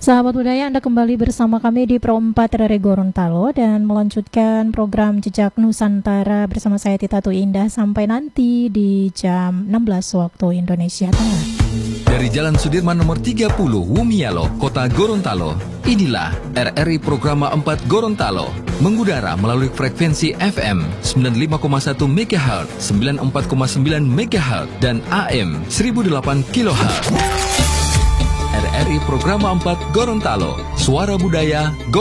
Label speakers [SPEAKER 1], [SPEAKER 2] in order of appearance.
[SPEAKER 1] Sahabat budaya, Anda kembali bersama kami di Pro 4 RRI Gorontalo dan melanjutkan program Jejak Nusantara bersama saya Tita Tu Indah sampai nanti di jam 16 waktu Indonesia Tengah.
[SPEAKER 2] Dari Jalan Sudirman nomor 30, Wumialo, Kota Gorontalo. Inilah RRI Programa 4 Gorontalo, mengudara melalui frekuensi FM 95,1 MHz, 94,9 MHz, dan AM 1008 kHz. RRI Programa 4 Gorontalo, Suara Budaya